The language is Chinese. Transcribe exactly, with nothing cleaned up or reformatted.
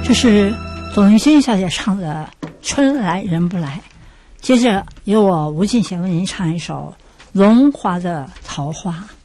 这是董云欣小姐唱的《春来人不来》，接着由我吴敬贤为您唱一首龙华的桃花。